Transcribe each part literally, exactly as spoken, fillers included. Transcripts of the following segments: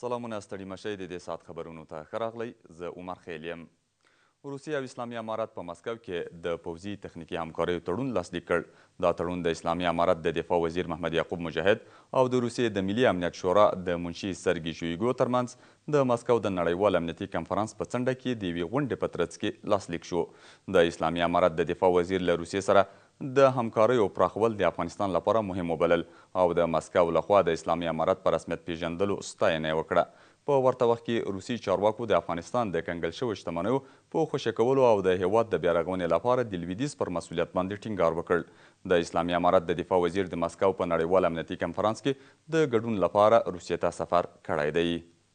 سلامونه ستړي مشئ د دې ساعت خبرونو ته ښه راغلی. زه عمر خیل یم. روسیه او اسلامي امارات په مسکو کې د پوځي تخنیکي همکاریو تړون لاسلیک کړ. دا تړون د اسلامي امارات د دفاع وزیر محمد یعقوب مجاهد او د روسیې د ملي امنیت شورا د منشي سرګي شویګو ترمنځ د مسکو د نړیوال امنیتي کنفرانس په څنډه کې د یوې غونډې په ترڅ کې لاسلیک شو. د اسلامي امارات د دفاع وزیر له روسیې سره د همکاریو پراخول د افغانستان لپاره مهم وبلل او د مسکو لخوا د اسلامي امارات په رسمیت پیژندلو ستاینه یې وکړه. په ورته وخت کې روسي چارواکو د افغانستان د کنګل شویو شتمنیو په خوشي کولو او د هیواد د بیارغونې لپاره د لویدیځ پر مسؤلیت باندې ټینګار وکړ. د اسلامي امارات د دفاع وزیر د مسکو په نړیوال امنیتي کنفرانس کې د ګډون لپاره روسیې ته سفر کړی دی.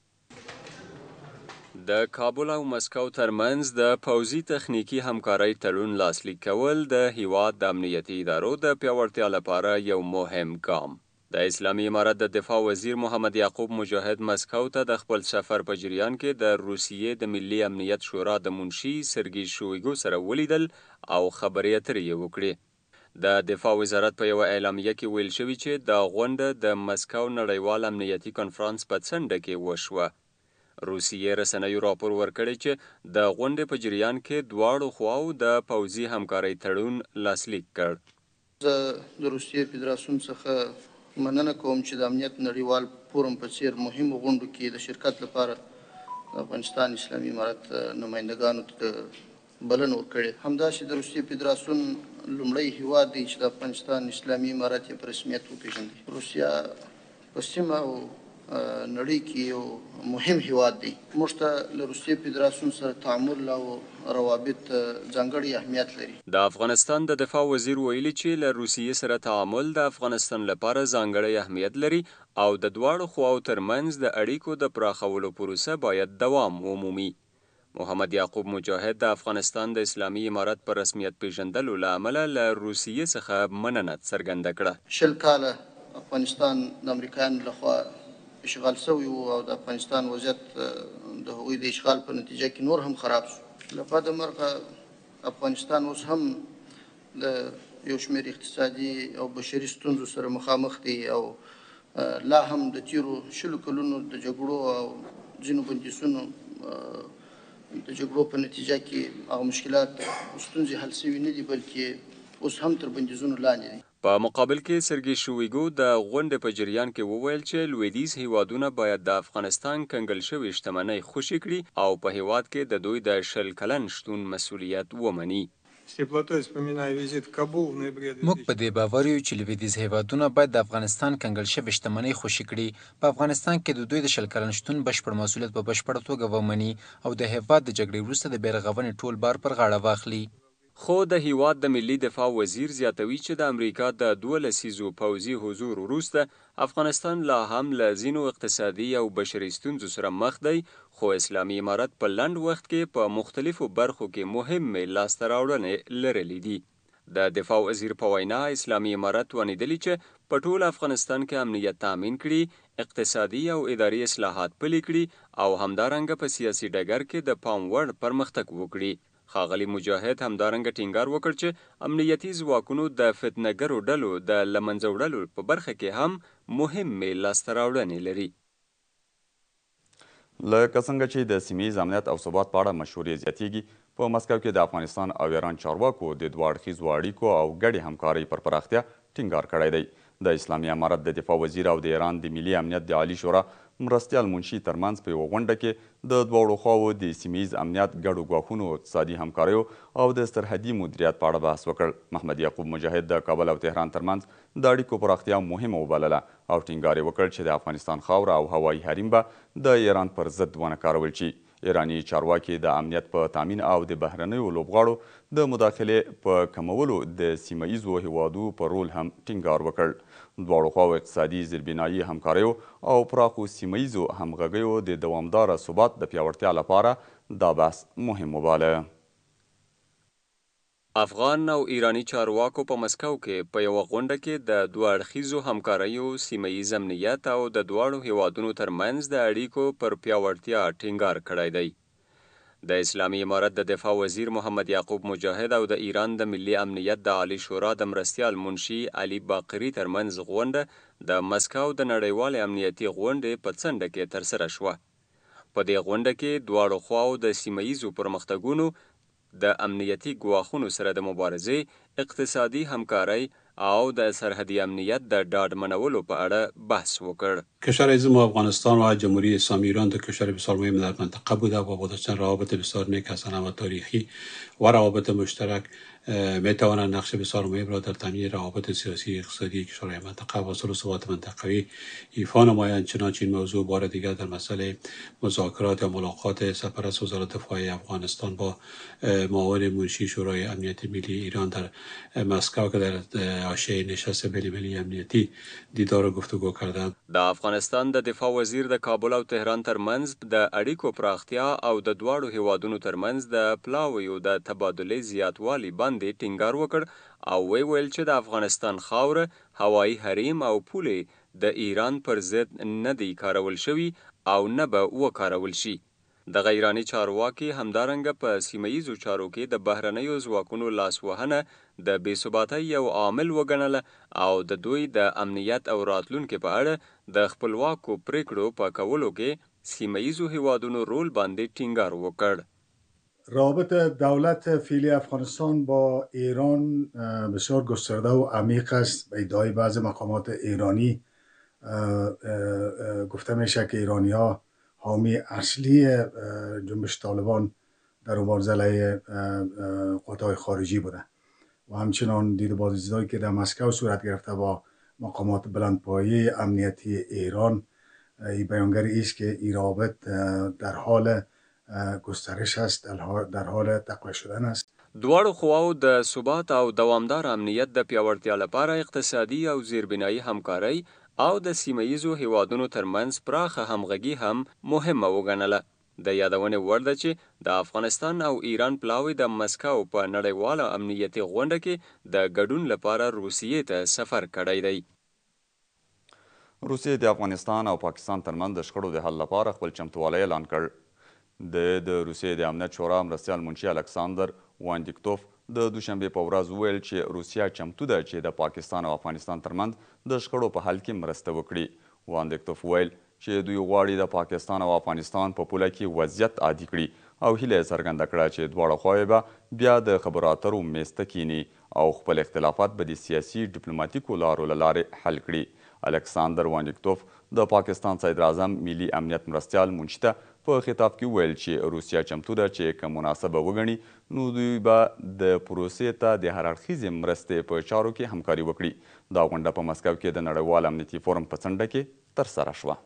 د کابل او مسکو ترمنځ د پوځي تخنیکي همکارۍ تړون لاسلیک کول د هیواد د امنیتي ادارو د پیاوړتیا لپاره یو مهم ګام. د اسلامي امارات د دفاع وزیر محمد یعقوب مجاهد مسکو ته د خپل سفر په جریان کې د روسیې د ملي امنیت شورا د منشي سرګي شویګو سره ولیدل او خبرې اترې وکړې. د دفاع وزارت په یوه اعلامیه کې ویل شوي چې د غونډه د مسکو نړیوال امنیتي کنفرانس په څنډه کې وشوه. روسیې رسنیو راپور ورکړی چې د غونډې په جریان کې دواړو خواو د پوځي همکارۍ تړون لاسلیک کړ. زه د روسیې فدراسیون څخه مننه کوم چې د امنیت نړیوال فورم په څیر مهمو غونډو کې د شرکت لپاره د افغانستان اسلامي امارت نمایندګانو ته بلنه ورکړې. همداسې د روسیې فدراسیون لومړی هیواد دی چې د افغانستان اسلامي امارت یې په رسمیت وپېژندي. روسیه په سیمه او نړۍ کې یو مهم هیواد دی. موږ ته له روسیې فدراسیون سره تعامل او روابط ځانګړی اهمیت لري. د افغانستان د دفاع وزیر ویلي چې له روسیې سره تعامل د افغانستان لپاره ځانګړی اهمیت لري او د دواړو خواو ترمنځ د اړیکو د پراخولو پروسه باید دوام ومومي. محمد یعقوب مجاهد د افغانستان د اسلامي امارت په رسمیت پیژندلو له امله له روسیې څخه مننه څرګنده کړه. شل کاله افغانستان د امریکایانو لخوا اشغال شوی و او د افغانستان وضعیت د هغوی د اشغال په نتیجه کې نور هم خراب شو. له بده مرغه افغانستان اوس هم د یو شمېر اقتصادي او بشري ستونزو سره مخامخ دی او لا هم د تیرو شلو کلونو د جګړو او ځینو بندیزونو د جګړو په نتیجه کې هغه مشکلات ستونزې حل شوي نه دي بلکې اوس هم تر بندیزونو لاندې دي. په مقابل کې سرګي شویګو د غونډې په جریان کې وویل چې لویدیځ هیوادونه باید د افغانستان کنګل شوې شتمنۍ خوشي کړي او په هیواد کې د دوی د شل کلن شتون مسؤلیت ومني. موږ په دې باور یو چې لویدیځ هیوادونه باید د افغانستان کنګل شوې شتمنۍ خوشي کړي، په افغانستان کې د دوی د شل کلن شتون بشپړ مسؤلیت په بشپړه توګه ومني او د هیواد د جګړې وروسته د بیارغونې ټول بار پر غاړه واخلي. خو د هیواد د ملي دفاع وزیر زیاتوي چې د امریکا د دوه لسیزو پوځي حضور وروسته افغانستان لا هم له ځینو اقتصادي او بشري ستونزو سره مخ دی، خو اسلامي امارت په لنډ وخت کې په مختلفو برخو کې مهمې لاسته راوړنې لرلې دي. د دفاع وزیر په وینا اسلامي امارت ونیدلي چې په ټول افغانستان کې امنیت تامین کړي، اقتصادي او اداري اصلاحات پلي کړي او همدارنګه په سیاسي ډګر کې د پام وړ پرمختګ وکړي. ښاغلي مجاهد همدارنګه ټینګار وکړ چې امنیتي ځواکونو د فتنهګرو ډلو د له منځه وړلو په برخه کې هم مهمې لاسته راوړنې لري. لکه څنګه چې د سیمهییز امنیت او ثبات په اړه مشورې زیاتیږي، په مسکو کې د افغانستان او ایران چارواکو د دوه اړخیزو اړیکو او ګډې همکارۍ پر پراختیا ټینګار کړی دی. د اسلامي امارت د دفاع وزیر او د ایران د ملي امنیت د عالي شورا مرستیال منشي ترمنځ په یوه غونډه کې د دواړو خواوو د سیمهییز امنیت، ګډو ګواښونو، اقتصادي همکاریو او د سرحدي مدیریت په اړه بحث وکړ. محمد یعقوب مجاهد د کابل او تهران ترمنځ د اړیکو پراختیا مهمه وبلله او ټینګار یې وکړ چې د افغانستان خاوره او هوایي حریم به د ایران پر ضد ونه کارول شي. ایراني چارواکي د امنیت په تامین او د بهرنیو لوبغاړو د مداخلې په کمولو د سیمه ییزو هیوادو په رول هم ټینګار وکړ. دواړو خواو اقتصادي زیربنایي همکاریو او پراخو سیمه ییزو همغږیو د دوامداره ثبات د پیاوړتیا لپاره دا بحث مهم وباله. افغان او ایرانی چارواکو په مسکو کې په یوه غونډه کې د دوه اړخیزو همکاریو، سیمه ییز امنیت او د دواړو هیوادونو ترمنځ د اړیکو پر پیاوړتیا ټینګار کړی دی. د اسلامي امارت د دفاع وزیر محمد یعقوب مجاهد او د ایران د ملي امنیت د عالی شورا د مرستیال منشي علي باقري ترمنځ غونډه د مسکو د نړیوالې امنیتي غونډې په څنډه کې ترسره شوه. په دې غونډه کې دواړو خواو د سیمه ییزو پرمختګونو، د امنیتي ګواښونو سره د مبارزې، اقتصادي همکارۍ او د سرحدي امنیت د ډاډمنولو په اړه بحث وکړ. کشور عزیز ما افغانستان و جمهوری اسلامی ایران دو کشور بسیار مهم در منطقه بوده و با داشتن روابط بسیار نیک از و تاریخی و روابط مشترک می توانند نقش بسیار مهم را در تامین روابط سیاسی اقتصادی کشورهای منطقه و صلح و ثبات منطقوی ایفا نمایند. چنانچه این موضوع بار دیگر در مسئله مذاکرات یا ملاقات سرپرست وزارت دفاع افغانستان با معاون منشی شورای امنیت ملی ایران در مسکو که در حاشیه نشست بین‌المللی امنیتی دیدار و گفتگو کردند. د افغانستان د دفاع وزیر د کابل او تهران ترمنځ د اړیکو پراختیا او د دواړو هیوادونو ترمنځ د پلاویو د تبادلې زیاتوالي باندې ټینګار وکړ او وی ویل چې د افغانستان خاوره، هوایي حریم او پولې د ایران پر ضد نه دی کارول شوي او نه به وکارول شي. د ایراني چارواکي همدارنګه په سیمه ییزو چارو کې د بهرنیو ځواکونو لاسوهنه د بې ثباتۍ یو عامل وګڼله او د دوی د امنیت او راتلونکي په اړه د خپلواکو پریکړو په کولو کې سیمه ییزو هیوادونو رول باندې ټینګار وکړ. روابط دولت فعلی افغانستان با ایران بسیار گسترده و عمیق است. به ادعای بعض مقامات ایرانی گفته میشه که ایرانی ها حامی اصلی جنبش طالبان در مبارزه علیه قوای خارجی بوده و همچنان دید و بازدیدهایی که در مسکو صورت گرفته با مقامات بلندپایه امنیتی ایران این بیانگری است که این روابط در حال گسترش است، در حال تقویه شدن است. دواړو خواو د ثبات او دوامدار امنیت د پیاوړتیا لپاره اقتصادي او زیربنایي همکارۍ او د سیمه ییزو هیوادونو ترمنځ پراخه همغږي هم مهمه وګڼله. د یادونې وړ ده چې د افغانستان او ایران پلاوی د مسکو په نړیواله امنیتي غونډه کې د ګډون لپاره روسیې ته سفر کړی دی. روسیې د افغانستان او پاکستان ترمنځ د شخړو د حل لپاره خپل چمتووالی اعلان کړ. د د روسیې د امنیت شورا مرستیال منشي الکساندر واندیکتوف د دوشنبې په ورځ وویل چې روسیه چمتو ده چې د پاکستان او افغانستان ترمنځ د شخړو په حل کې مرسته وکړي. واندیکتوف وویل چې دوی غواړي د پاکستان او افغانستان په پوله کې وضعیت عادي کړي او هیله یې څرګنده کړه چې دواړه خواوې به بیا د خبرو اترو میز ته کیني او خپل اختلافات به د سیاسي ډیپلوماتیکو لارو له لارې حل کړي. الکساندر واندیکتوف د پاکستان صدر اعظم ملي امنیت مرستیال منشي ته په خطاب کې ویل چې روسیه چمتو ده چې که مناسبه وګڼي نو دوی به د پروسې ته د هر اړخیزې مرستې په چارو کې همکاري وکړي. دا غونډه په مسکو کې د نړیوال امنیتي فورم په څنډه کې ترسره شوه.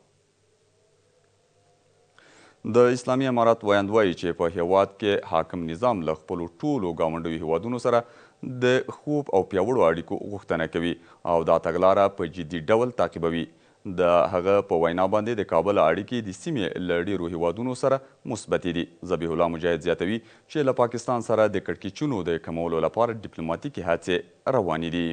د اسلامي امارات ویاند وایي چې په هیواد کې حاکم نظام له خپلو ټولو ګاونډیو هیوادونو سره د خوب او پیاوړو اړیکو غوښتنه کوي او دا تګلاره په جدي ډول تعقیبوي. د هغه په وینا باندې د کابل اړیکې د سیمې له ډېرو هیوادونو سره مثبتې دي. ذبیح الله مجاهد زیاتوي چې له پاکستان سره د کړکېچونو د کمولو لپاره ډیپلوماتیکي هڅې روانې دي.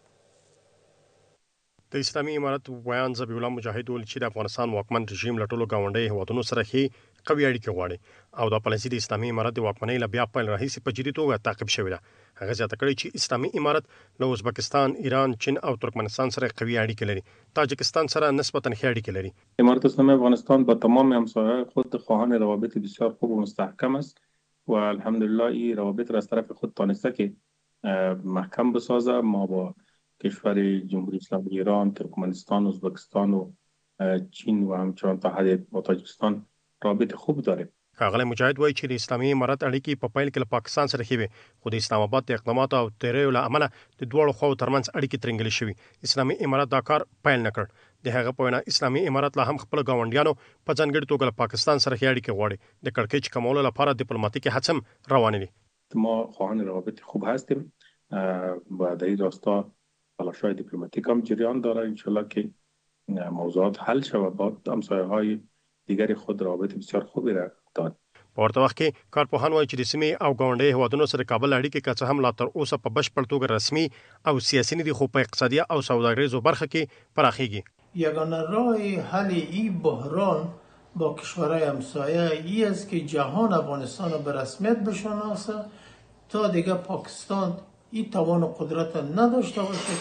د اسلامي امارت ویان ذبیح الله مجاهد وویل چې د افغانستان واکمن رژیم له ټولو ګاونډیو هیوادونو سره ښې قوي اړیکې غواړي او دا پالیسي د اسلامي امارت د واکمنۍ له بیا پیل راهیسې په جدي توګه تعقیب شوې ده. هغه زیاته کړې چې اسلامي امارت له ازبکستان، ایران، چین او ترکمنستان سره قوي اړیکې لري. تاجکستان سره نسبتا ښې اړیکې لري. امارت اسلامی افغانستان با تمام همسایه‌های خود خواهان روابط بسیار خوب و مستحکم است و الحمدلله این روابط را از طرف خود تانسته که محکم بسازه. ما با کشور جمهوری اسلامی ایران، ترکمنستان، ازبکستان و چین و همچنان تا حد با تاجکستان رابط خوب داریم. ښاغلی مجاهد وایي چې د اسلامي امارت اړیکې په پیل کې له پاکستان سره ښې وې خو د اسلام آباد د اقداماتو او تیریو له امله د دواړو خواو ترمنځ اړیکې ترنګلې شوي. اسلامي امارت دا کار پیل نه کړ. د هغه په وینا اسلامي امارت لا هم خپلو ګاونډیانو په ځانګړې توګه له پاکستان سره ښې اړیکې غواړي. د کړکېچ کمولو لپاره دیپلوماتیکې هڅې هم روانې دي. ما خواهان روابط خوب هستیم و در این راستا تلاش‌های دیپلماتیک هم جریان داره. انشالله که موضوعات حل شود با همسایه‌های دیگر خود روابط بسیار خوبی را داریم. په ورته وخت کې کارپوهان وایي چې د سیمې او ګاونډیو هیوادونو سره کابل اړیکې که څه هم لا تر اوسه په بشپړ توګه رسمي او سیاسي نه دي خو په اقتصادي او سوداګریزو برخه کې پراخیږي. یگانه راه حل این بحران با کشورهای همسایه ای است که جهان افغانستان را به رسمیت بشناسه تا دیگه پاکستان این توان و قدرت نداشته باشه که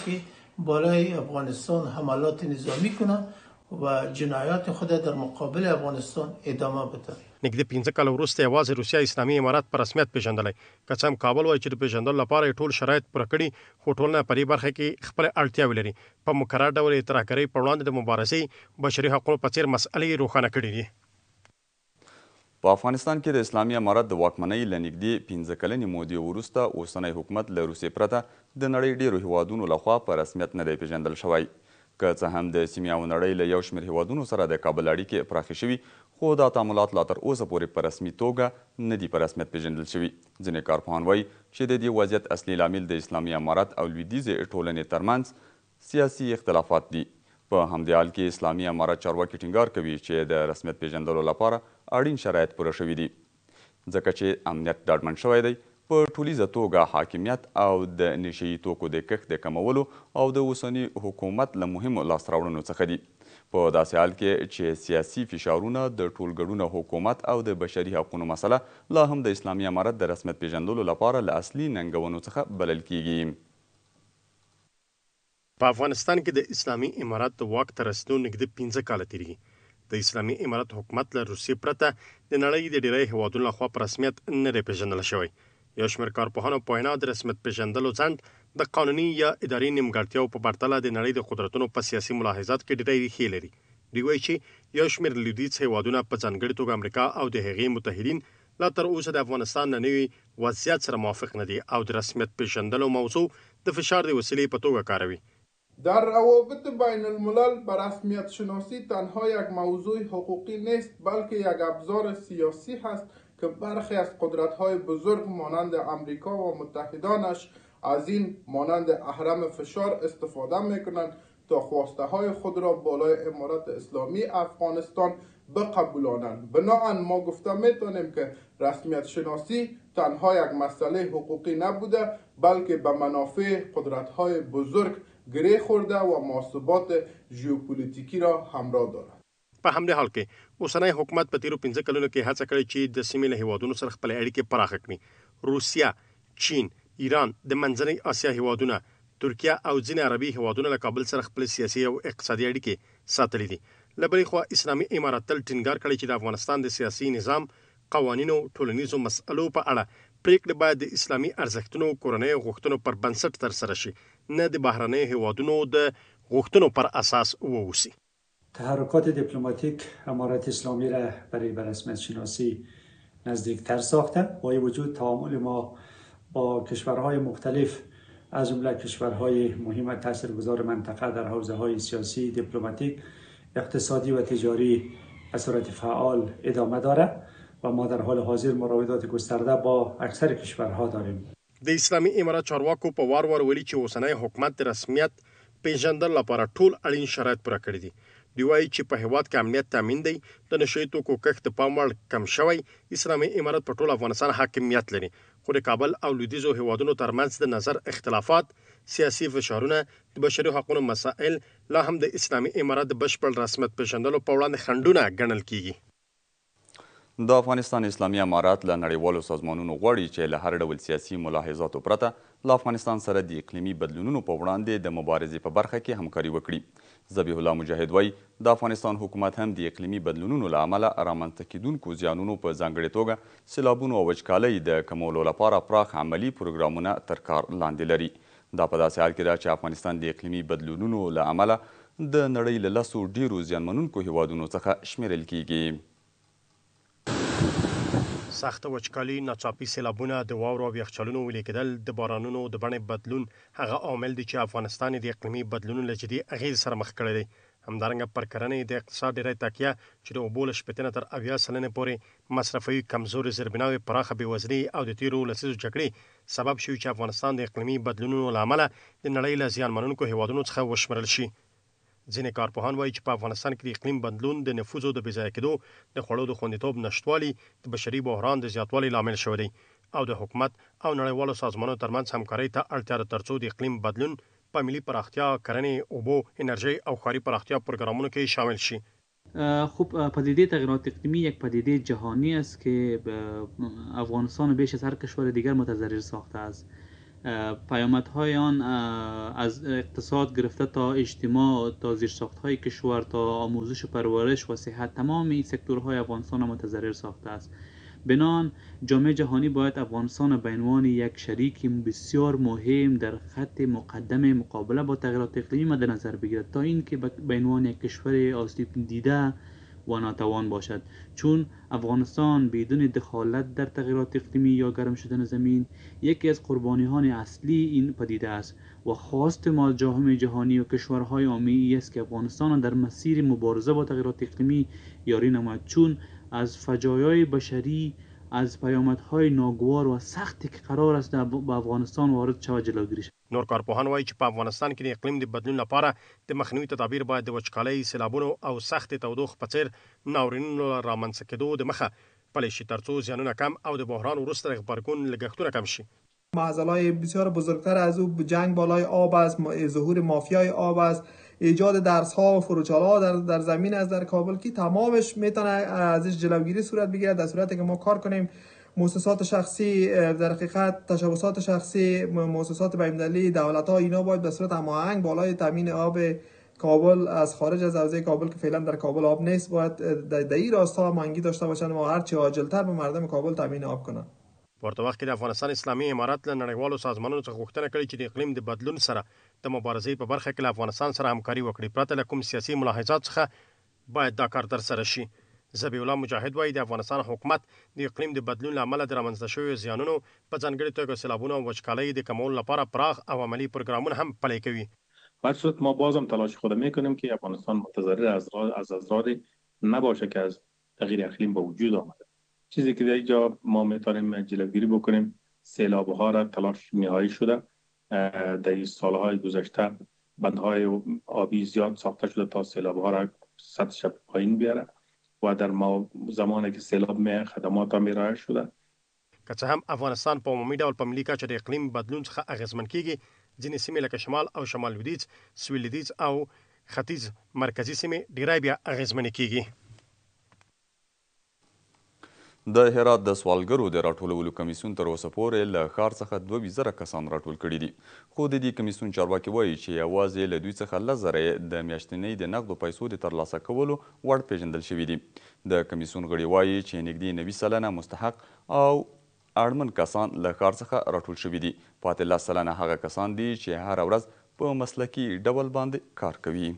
بالای افغانستان حملات نظامی کنه و جنایات خود در مقابل افغانستان ادامه بده. نږدې پنځه کاله وروسته یوازې روسیه اسلامي امارات په رسمیت پیژندلی که څه هم کابل وایي چې د پیژندلو لپاره یې ټول شرایط پوره کړي خو ټولنه په دې برخه کې خپلې اړتیاوې لري. په مکرر ډول یې ترهګرۍ پر وړاندې د مبارزې بشري حقوقو په څیر مسئلې روښانه کړي دي. په افغانستان کې د اسلامي امارت د واکمنۍ له نږدې پنځه کلنې مودې وروسته اوسنی حکومت له روسیې پرته د نړۍ ډېرو هیوادونو لخوا په رسمیت نه دی پیژندل شوی. که څه هم د سیمې او نړۍ له یو شمېر هیوادونو سره د کابل اړیکې پراخې شوي خو دا تعاملات لا تر اوسه پورې په رسمي توګه نه دي په رسمیت پیژندل شوي. ځینې کارپوهان وایي چې د دې وضعیت اصلي لامل د اسلامي امارت او لویدیځې ټولنې ترمنځ سیاسي اختلافات دي. په همدې حال کې اسلامي امارت چارواکي ټینګار کوي چې د رسمیت پیژندلو لپاره اړین شرایط پوره شوي دي ځکه چې امنیت ډاډمن شوی دی. په ټولیزه توګه حاکمیت او د نشه یي توکو د کښت د کمولو او د اوسني حکومت له مهمو لاسته راوړنو څخه دي. په داسې حال کې چې سیاسي فشارونه د ټولګډونه حکومت او د بشري حقوقو مسله لا هم د اسلامي امارت د رسمیت پیژندلو لپاره له اصلي ننګونو څخه بلل کیږي. په افغانستان کې د اسلامي امارت د واک ته رسېدو نږدې پنځه کاله تېرېږي. د اسلامي امارت حکومت له روسیې پرته د نړۍ د ډېری هیوادونو لخوا په رسمیت نه دی پیژندل شوی. یو شمېر کارپوهانو په وینا د رسمیت پیژندلو ځنډ د قانوني یا اداري نیمګړتیاو په پرتله د نړۍ د قدرتونو په سیاسي ملاحظات کې ډېرې ریښې لري. دوی وایي چې یو شمېر لویدیځ هیوادونه په ځانګړې توګه امریکا او د هغې متحدین لا تر اوسه د افغانستان له نوي وضعیت سره موافق نه دي او د رسمیت پیژندلو موضوع د فشار د وسیلې په توګه کاروي. در روابط بین الملل به رسمیت شناسی تنها یک موضوع حقوقی نیست بلکه یک ابزار سیاسی هست که برخی از قدرت‌های بزرگ مانند امریکا و متحدانش از این مانند اهرم فشار استفاده می‌کنند تا خواسته‌های خود را بالای امارت اسلامی افغانستان بقبولانند. بنابراین ما گفته می‌توانیم که رسمیت شناسی تنها یک مسئله حقوقی نبوده بلکه به منافع قدرت‌های بزرگ گره خورده و مناسبات ژئوپلیتیکی را همراه دارد. په همدې حال کې اوسنی حکومت په تیرو پنځه کلونو کې هڅه کړې چې د سیمې له هیوادونو سره خپلې اړیکې پراخه کړي. روسیه، چین، ایران، د منځنۍ اسیا هیوادونه، ترکیه او ځینې عربي هیوادونه له کابل سره خپل سیاسي او اقتصادي اړیکې ساتلې دي. له بلې خوا اسلامي امارت تل ټینګار کړی چې د افغانستان د سیاسي نظام، قوانینو، ټولنیزو مسئلو په اړه پریکړې باید د اسلامي ارزښتونو، کورنیو غوښتنو پر بنسټ ترسره شي، نه د بهرنیو هیوادونو د غوښتنو پر اساس ووسی. تحرکات دیپلماتیک امارت اسلامی را برای به رسمیت شناسی نزدیکتر ساخته. با این وجود تعامل ما با کشورهای مختلف از جمله کشورهای مهم تاثیرگذار منطقه در حوزه‌های سیاسی، دیپلماتیک، اقتصادی و تجاری به صورت فعال ادامه دارد و ما در حال حاضر مراودات گسترده با اکثر کشورها داریم. د اسلامي امارت چارواکو په وار وار ویلي چې اوسنی حکومت د رسمیت پیژندل لپاره ټول اړین شرایط پوره کړي دي. دوی وایي چې په هیواد کې امنیت تامین دی، د نشه یي توکو کښت د پام وړ کم شوی. اسلامي امارت په ټول افغانستان حاکمیت لري خو د کابل او لویدیځو هیوادونو ترمنځ د نظر اختلافات، سیاسي فشارونه، د بشري حقوقو مسائل لا هم د اسلامي امارت د بشپړ رسمیت پیژندلو په وړاندې خنډونه ګڼل کیږي. د افغانستان اسلامي امارات له نړیوالو سازمانونو غواړي چې له هر ډول سیاسي ملاحظاتو پرته له افغانستان سره د اقلیمي بدلونونو په وړاندې د مبارزې په برخه کې همکاري وکړي. ذبیح الله مجاهد وایي د افغانستان حکومت هم د اقلیمي بدلونونو له امله رامنځته کیدونکو زیانونو په ځانګړې توګه سیلابونو او وچکالۍ د کمولو لپاره پراخ عملي پروګرامونه تر کار لاندې لري. دا په داسې حال کې ده چې افغانستان د اقلیمي بدلونونو له امله د نړۍ له لسو ډیرو زیانمنونکو هیوادونو څخه شمیرل کیږي. سخته وچکالي، ناڅاپي سیلابونه، د واورو او یخچالونو ویلې کېدل، د بارانونو د بڼې بدلون هغه عامل دي چې افغانستان د اقلیمي بدلونونو له جدي اغېز سره مخ کړی دی. همدارنګه پر کرنې د اقتصاد ډېری تکیه چې د اوبو له شپېته نه تر اویا سلنې پورې مصرفوي کمزورې زیربناوې، پراخه بېوزلي او د تېرو لسیزو جګړې سبب شوي چې افغانستان د اقلیمي بدلونونو له امله د نړۍ له زیانمنونکو هیوادونو څخه وشمېرل شي. ځینې کارپوهان وایي چې په افغانستان کې د اقلیم بدلون د نفوذو د بېځایه کېدو، د خوړو د خوندیتوب نشتوالي، د بشري بحران د زیاتوالي لامل شوی دی او د حکومت او نړیوالو سازمانونو ترمنځ همکارۍ ته اړتیا ده ترڅو د اقلیم بدلون په ملي پراختیا، کرنې، اوبو، انرژۍ او ښاري پراختیا پروګرامونو کې شامل شي. خب پدیده تغییرات اقلیمی یک پدیده جهانی است که افغانستان بیش از هر کشور دیگر متضرر ساخته است. پیامدهای آن از اقتصاد گرفته تا اجتماع تا زیرساخت‌های کشور تا آموزش و پرورش و صحت، تمام این سکتورهای افغانستان متضرر ساخته است. بنابراین جامعه جهانی باید افغانستان به عنوان یک شریک بسیار مهم در خط مقدم مقابله با تغییرات اقلیمی مد نظر بگیرد تا اینکه به عنوان یک کشور آسیب دیده و ناتوان باشد، چون افغانستان بدون دخالت در تغییرات اقلیمی یا گرم شدن زمین یکی از قربانیان اصلی این پدیده است و خواست ما جامعه جهانی و کشورهای عالمی است که افغانستان در مسیر مبارزه با تغییرات اقلیمی یاری نماید، چون از فجایع بشری، از پیامدهای ناگوار و سختی که قرار است به افغانستان وارد شود جلوگیری شود. نور کارپوهان وایي چې په افغانستان کې د اقلیم د بدلون لپاره د مخنیوي تدابیر باید د وچکالۍ، سیلابونو او سختې تودوخې په څیر ناورینونو رامنځته کېدو د مخه پلی شي ترڅو زیانونه کم او د بحران وروسته د غبرګون لګښتونه کم شي. معضلای بسیار بزرگتر از او جنگ بالای آب است، ظهور مافیای آب است، ایجاد درس‌ها و فروچال‌ها در در زمین از در کابل که تمامش میتونه ازش جلوگیری صورت بگیره در صورتی که ما کار کنیم. مؤسسات شخصی در حقیقت تشبسات شخصی، مؤسسات بین‌المللی، دولت‌ها اینا باید به صورت هماهنگ بالای تامین آب کابل از خارج از حوزه کابل که فعلا در کابل آب نیست باید در این راستا هماهنگی داشته باشند و هر چه عاجل‌تر به مردم کابل تامین آب کنند. ورته وخت کې د افغانستان اسلامي امارت له نړیوالو سازمانونو څخه غوښتنه کړې چې د اقلیم د بدلون سره د مبارزې په برخه کې له افغانستان سره همکاري وکړي. پرته له کوم سیاسي ملاحظات څخه باید دا کار ترسره شي. ذبیح الله مجاهد وایي د افغانستان حکومت د اقلیم د بدلون له امله د رامنځته شویو زیانونو په ځانګړې توګه سیلابونو او وچکالۍ د کمولو لپاره پراخ او عملي پروګرامونه هم پلي کوي. در صورت ما بازم تلاش خود میکنیم که افغانستان متضرر از از ازرار نباشه که از تغییر اقلیم به وجود آمده. چیزی که در اینجا ما میتونیم جلوگیری بکنیم، سیلاب‌ها را تلاش نهایی شده در این سالهای گذشته بندهای آبی زیاد ساخته شده تا سیلاب‌ها را سطحش پایین بیاره و در ما زمانی که سیلاب می خدمات هم ارائه شده. که څه هم افغانستان په عمومي ډول په ملي کچه د اقلیم بدلون څخه اغیزمن کیږي، ځینې سیمې لکه شمال او شمال لویدیځ، سویل لویدیځ او ختیځ مرکزي سیمې ډیری بیا اغیزمنې کیږي. د هرات د سوالګرو د راټولولو کمیسیون تر اوسه پورې له ښار څخه دوه زره کسان راټول کړي دي، خو د دې کمیسیون چارواکي وایي چې یوازې له دوی څخه لس زره یې د میاشتنۍ د نقدو پیسو د ترلاسه کولو وړ پیژندل شوي دي. د کمیسیون غړي وایي چې نږدې نوي سلنه مستحق او اړمن کسان له ښار څخه راټول شوي دي، پاتې لس سلنه هغه کسان دي چې هره ورځ په مسلکي ډول باندې کار کوي.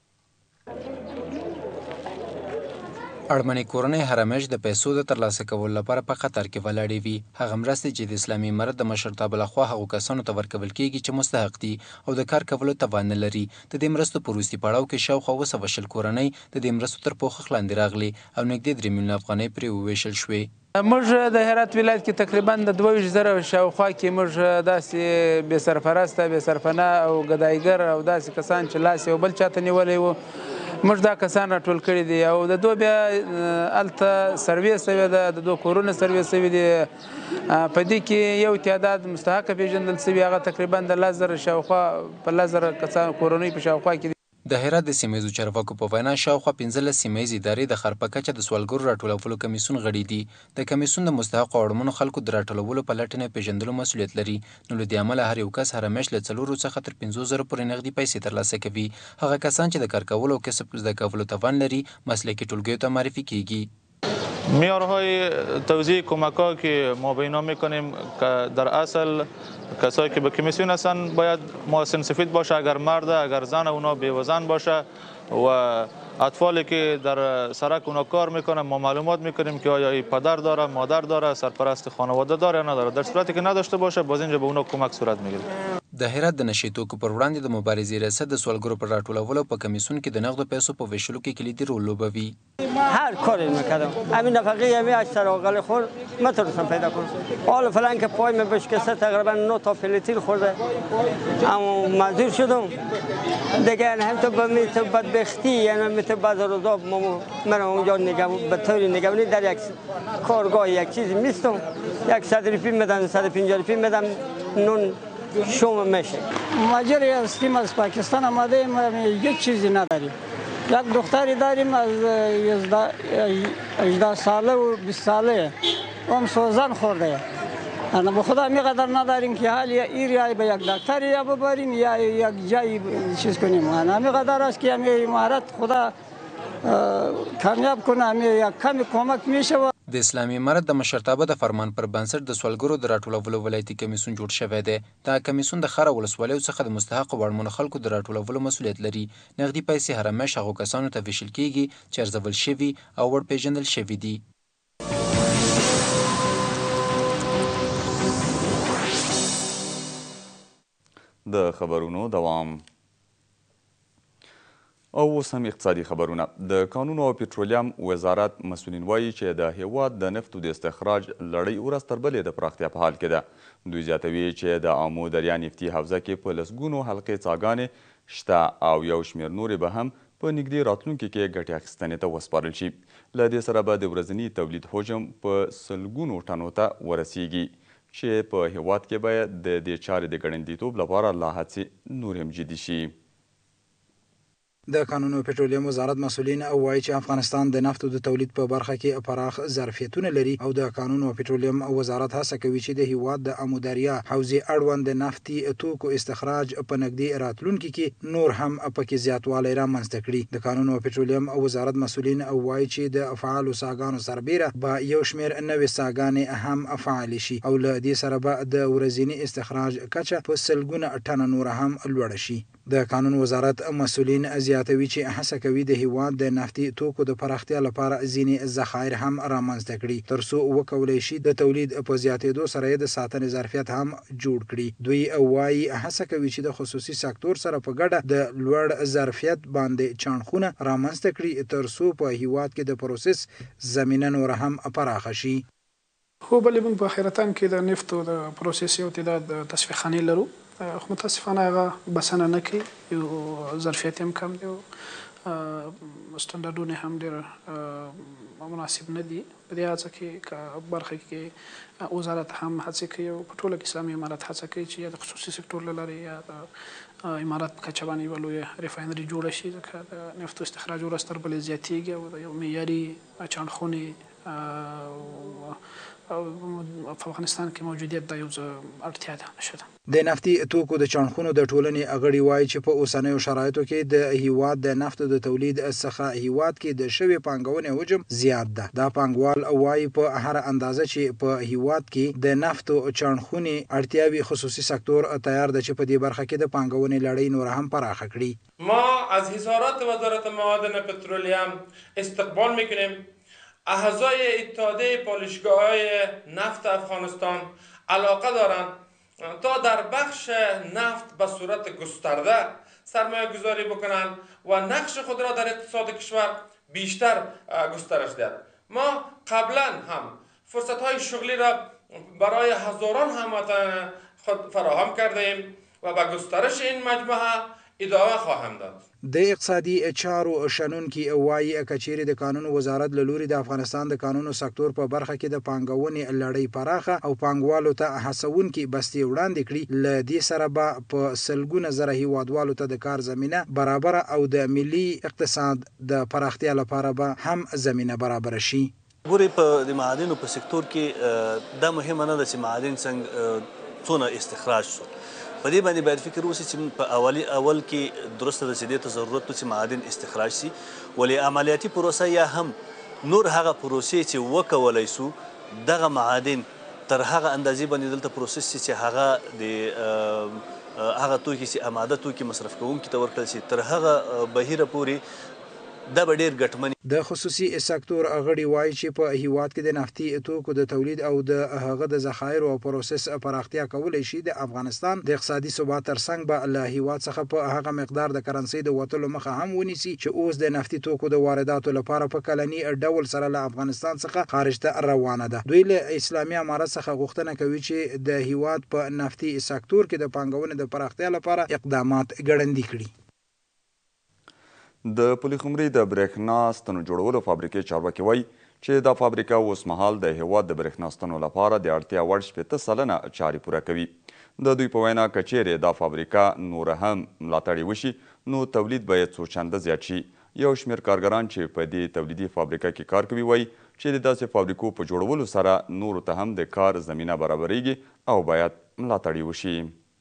اړمنې کورنۍ هره میاشت د پیسو د ترلاسه کولو لپاره په خطر کې ولاړې وي. هغه مرستې چې د اسلامي امارت د مشرتابه لخوا هغو کسانو ته ورکول کیږي چې مستحق دي او د کار کولو توان نه لري. د دې مرستو په وروستي پړاو کې شاوخوا اوه سوه شل کورنۍ د دې مرستو تر پوښښ لاندې راغلي او نږدې درې میلیونه افغانۍ پرې وویشل شوې. موږ د هرات ولایت کې تقریبا د دوه ویشت زره شاوخوا کې موږ داسې بې سرپرسته، بې سرپناه او ګدایګر او داسې کسان چې لاس یو بل چاته نیولی وو موږ دا کسان راټول کړي دي او د دوه بیا هلته سروې سوې ده، د دوه کورونه سروې سوي دي. په دې کې یو تعداد مستحقه پیژندل سوي، هغه تقریبا د لس زره شاوخوا په لس زره کسان کورنۍ په شاوخوا کې دي. د هرات د سیمه ییزو چارواکو په وینا شاوخوا پنځلس سیمه ییزې ادارې د ښار په کچه د سوالګرو راټولولو کمیسیون غړي دي. د کمیسیون د مستحقو اړمنو خلکو د راټولولو په لټه نه پیژندلو مسؤلیت لري، نو له دې امله هر یو کس هره میاشت له څلورو څخه تر پنځو زرو پورې نغدي پیسې ترلاسه کوي. هغه کسان چې د کار کولو او کسب زده کولو توان لري مسلکي ټولګیو ته معرفي کیږي. معیارهای توزیع کمک‌ها که ما به اینا میکنیم که در اصل کسایی که به کمیسیون هستن باید محسن سفید باشه، اگر مرد اگر زن اونا بیوزن باشه و اطفالی که در سرک اونا کار میکنن ما معلومات میکنیم که آیا ای پدر داره، مادر داره، سرپرست خانواده داره یا نداره. در صورتی که نداشته باشه باز اینجا به اونا کمک صورت میگیره. د هرات د نشې توکو پر وړاندې د مبارزې ریاست د سوالګرو پر راټولولو په کمیسیون کې د نقدو پیسو په ویشلو کې کلیدي رول لوبوي. هر کاری میکردم، همین نفقه همین اشتر آقل خور نتونستم پیدا کنم. حالا فلان که پای من بشکسته تقریبا نه تا فلتیل خورده، اما معذور شدم دیگه. هم تو به بدبختی یعنی مثل بعض روزا من اونجا نگاه به طوری نگهبانی در یک کارگاه یک چیزی میستم، یک صد روپیه میدن، صد و پنجاه روپیه میدم، نون شوم میشه. مهاجر هستیم از پاکستان آمده ایم، هیچ چیزی نداریم. یک دختری داریم از هجده ساله و بیست ساله، هم سوزن خورده. انا به خدا میقدر نداریم که حال ایر یا به یک دکتر یا ببریم یا یک جایی چیز کنیم. انا میقدر است که همین امارات خدا کامیاب کنه، همین یک کمی کمک میشه. د اسلامي امارت د مشرتابه د فرمان پر بنسټ د سوالګرو د راټولولو ولایتي کمیسیون جوړ شوی دی. دا کمیسیون د خره ولسوالیو څخه د مستحقو وړمنو خلکو د راټولولو مسؤلیت لري. نغدي پیسې هره میاشت هغو کسانو ته ویشل کیږي چې ارزول شوي او ور پیژندل شوي دي. د خبرونو دوام. او اوس هم اقتصادي خبرونه. د کانونو او پټرولیم وزارت مسؤلین وایي چې د هیواد د نفتو د استخراج لړۍ ورځ تر بلې د پراختیا په حال کې ده. دوی زیاتوي چې د آمو دریا نفتي حوزه کې په لسګونو حلقې څاګانې شته او یو شمېر نورې به هم په نږدې راتلونکي کې ګټې اخیستنې ته وسپارل شي. له دې سره به د ورځني تولید حجم په سلګونو ټنو ته ورسیږي چې په هیواد کې باید د دې چارې د ګړندیتوب لپاره لا هڅې نور هم جدي شي. د کانونو او پټرولیم وزارت مسؤلین وایي چې افغانستان د نفتو د تولید په برخه کې پراخ ظرفیتونه لري او د کانونو او پټرولیم وزارت هڅه کوي چې د هیواد د آمو دریا حوزې اړوند د نفتي توکو استخراج په نږدې راتلونکي کې نور هم پکې زیاتوالی رامنځته کړي. د کانونو او پټرولیم وزارت مسؤلین وایي چې د فعالو څاګانو سربیره به یو شمېر نوې څاګانې هم فعالې شي او له دې سره به د ورځني استخراج کچه په سلګونه ټنه نور هم لوړه شي. د قانون وزارت مسؤلین زیاتوي چې هڅه کوي د هیواد د نفتي توکو د پراختیا لپاره ځینې ذخایر هم رامنځته کړي ترڅو وکولی شي د تولید په زیاتېدو سره د ساتنې ظرفیت هم جوړ کړي. دوی وایي هڅه کوي چې د خصوصي سکتور سره په ګډه د لوړ ظرفیت باندې چانخونه رامنځته کړي ترڅو په هیواد کې د پروسس زمینه نور هم پراخه شي. خو بلې موږ په خیرتان کې د نفتو د پروسس یو تعداد تصفیه خانې لرو، خو متاسفانه هغه بسنه نه کوي، یو ظرفیت هم کم دی، سټنډرډونه هم ډېر مناسب نه دي. په دې هڅه کې برخه کې وزارت هم هڅه کوي او په ټوله کې اسلامي امارت هڅه کوي چې یا د خصوصي سکتور له لارې یا د امارت په کچه باندې یوه لویه ریفاینري جوړه شي، ځکه د نفتو استخراج ورځ تر بلې زیاتېږي او د یو معیاري چاڼخونې په افغانستان کې موجودیت دا یو اړتیا ده نشه ده. د نفتي توکو د چاڼخونو د ټولنې اغړي وایي چې په اوسنیو شرایطو کې د هیواد د نفتو د تولید څخه هیواد کې د شوې پانګونې حجم زیات ده. دا پانګوال وایي په هر اندازه چې په هیواد کې د نفتو چاڼخونې اړتیاوي خصوصي سکتور تیار ده چې په دې برخه کې د پانګونې لړۍ نور هم پراخه کړي. ما از حسارات وزارت معادن پترولیم استقبال میکنیم. اعضای اتحادیه پالایشگاه‌های نفت افغانستان علاقه دارند تا در بخش نفت به صورت گسترده سرمایه گذاری بکنند و نقش خود را در اقتصاد کشور بیشتر گسترش دهند. ما قبلا هم فرصت‌های شغلی را برای هزاران هموطن خود فراهم کردیم و به گسترش این مجموعه ادامه خواهم داد. د اقتصادي چارو شنونکي وایي کچېرې د قانون وزارت له لوري د افغانستان د قانونو سکتور په برخه کې د پانګونې لړۍ پراخه او پانګوالو ته هڅونکي بستې وړاندې کړي، له دې سره به په سلګونه زره هیوادوالو ته د کار زمینه برابره او د ملي اقتصاد د پراختیا لپاره به هم زمینه برابره شي. ګورې په د معادنو په سکتور کې دا مهمه نه ده چې معادن څنګه څونه استخراج شو. په دې باندې باید فکر وشي چې په اولي اول کې درسته ده چې دې ته ضرورت و چې معادن استخراج شي، ولې عملیاتي پروسه یا هم نور هغه پروسې چې وکولی شو دغه معادن تر هغه اندازې باندې دلته پروسس شي چې هغه د هغه توکي چې اماده توکي مصرف کوونکي ته ورکړل شي، تر هغه بهیره پورې دا به ډېر ګټمن. د خصوصي سکتور غړي وایي چې په هیواد کې د نفتي توکو د تولید او د هغه د ذخایرو او پروسس پراختیا کولی شي د افغانستان د اقتصادي ثبات ترڅنګ به له هیواد څخه په هغه مقدار د کرنسۍ د وتلو مخه هم ونیسي چې اوس د نفتي توکو د وارداتو لپاره په کلني ډول سره له افغانستان څخه خارج ته روانه ده. دوی له اسلامي امارت څخه غوښتنه کوي چې د هیواد په نفتي سکتور کې د پانګونې د پراختیا لپاره اقدامات ګړندي کړي. د پلخمري د برېښنا ستنو جوړولو فابریکې چارواکي وایي چې دا فابریکه اوس مهال د هیواد د برېښنا ستنو لپاره د اړتیا وړ شپېته سلنه چارې پوره کوي. د دوی په وینا که چیرې دا فابریکه نوره هم ملاتړ وشي نو تولید به یې څو چنده زیات شي یو شمېر کارګران چې په دې تولیدي فابریکه کې کار کوي وایي چې د داسې فابریکو په جوړولو سره نورو ته هم د کار زمینه برابریږي او باید ملاتړ وشي.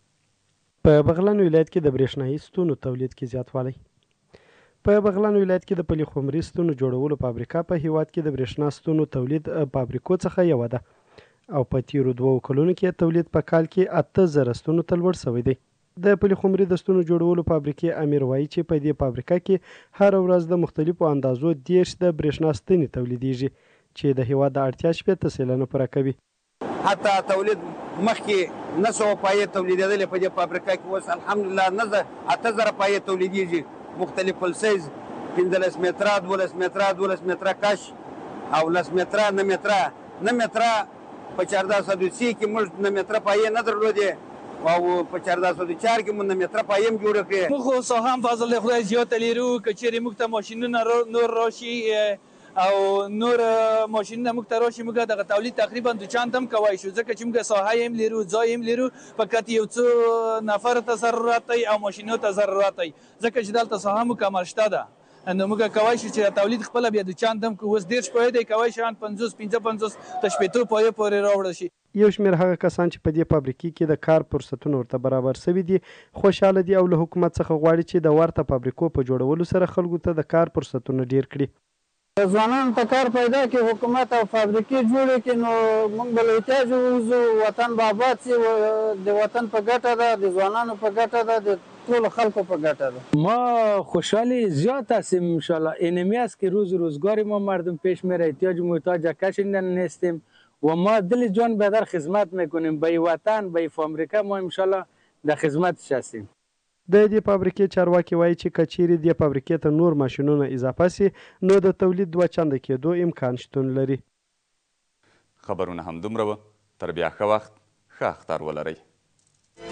په بغلان ولایت کې د برېښنایي ستونو تولید کې زیاتوالی. په بغلان ولایت کې د پلي خمري ستونو جوړولو فابریکه په هیواد کې د برېښنا ستونو تولید فابریکو څخه یوه ده او په تیرو دوو کلونو کې تولید په کال کې اته زره ستونو ته لوړ شوی دی. د پلي خمري د ستونو جوړولو فابریکې امیر وایي چې په دې فابریکه کې هره ورځ د مختلفو اندازو دېرش د برېښنا ستنې تولیدیږي چې د هیواد د اړتیا شپېته سلنه پوره کوي. حتی تولید مخکې نه سوه پایې تولیدېدلې په دې فابریکه کې اوس الحمدلله نه اته زره پایې تولیدیږي مختلف السیز پنځلس متره دولس متره دولس متره کش او لس متره نه متره نه متره په چهارده سوه سی کې موږ نه متره پایې نه درلودې او په چهارده سوه چهار کې موږ نه متره پایې هم جوړه کړې. موږ خو ساحه هم فضل خدای زیاته لرو که چېرې موږ ته ماشینونه نور راشي او نور ماشینونه موږ ته راشي موږ دغه تولید تقریبا دو چند هم کولی شو ځکه چې موږ ساحه هم لرو ځای هم لرو فقط یو څو نفر ته ضرورت دی او ماشینو ته ضرورت دی ځکه چې دلته ساحه مکمل شته ده نو موږ کولی شو چې تولید خپله بیا د چند هم اوس دېرش پایې دی کولی شي ان پنځوس پنځه پنځوس تر شپېتو پایې پورې راوړل شي. یو شمېر هغه کسان چې په دې فابریکې کې د کار فرصتونه ورته برابر شوي دي خوشحاله دي او له حکومت څخه غواړي چې د ورته فابریکو په جوړولو سره خلکو ته د کار فرصتونه ډیر کړي. ځوانانو ته کار پیدا کړي حکومت او فابریکې جوړې کړي نو موږ به له احتیاجه ووځو وطن به آباد شي د وطن په ګټه ده د ځوانانو په ګټه ده د ټولو خلکو په ګټه ده. ما خوشحالی زیاد هستیم انشالله اینمی است که روز روزگار ما مردم پیش میره احتیاج محتاج کشیدن نیستیم و ما دل جان به در خدمت میکنیم به وطن به فابریکه ما انشالله در خدمتش هستیم. د دې فابریکې چارواکي وایي چې که چیرې دې فابریکې ته نور ماشینونه اضافه سي نو د تولید دوه چنده کېدو امکان شتون لري. خبرونه همدومره وه. تر بیا ښه وخت ښه اختر ولرئ.